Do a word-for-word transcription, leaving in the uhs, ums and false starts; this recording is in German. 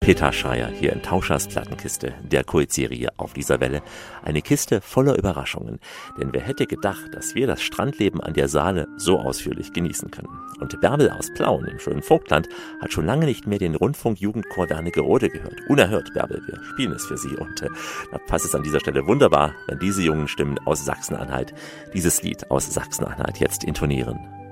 Peter Schreier hier in Tauschers Plattenkiste, der Kultserie auf dieser Welle. Eine Kiste voller Überraschungen. Denn wer hätte gedacht, dass wir das Strandleben an der Saale so ausführlich genießen können. Und Bärbel aus Plauen im schönen Vogtland hat schon lange nicht mehr den Rundfunk-Jugendchor Wernigerode gehört. Unerhört, Bärbel, wir spielen es für Sie. Und äh, da passt es an dieser Stelle wunderbar, wenn diese jungen Stimmen aus Sachsen-Anhalt dieses Lied aus Sachsen-Anhalt jetzt intonieren.